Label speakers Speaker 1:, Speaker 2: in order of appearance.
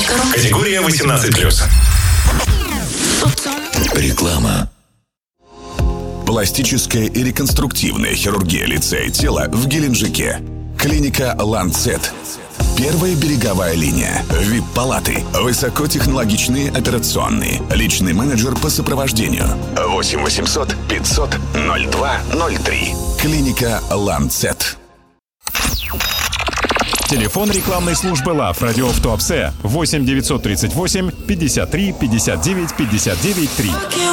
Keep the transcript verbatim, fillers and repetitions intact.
Speaker 1: Категория восемнадцать плюс.
Speaker 2: Реклама. Пластическая и реконструктивная хирургия лица и тела в Геленджике. Клиника «Ланцет». Первая береговая линия. ви ай пи-палаты. Высокотехнологичные операционные. Личный менеджер по сопровождению. восемь восемьсот пятьсот ноль два ноль три. Клиника «Ланцет».
Speaker 3: Телефон рекламной службы ЛАФ «Радио в Туапсе» восемь девятьсот тридцать восемь пятьдесят три пятьдесят девять пятьдесят девять три.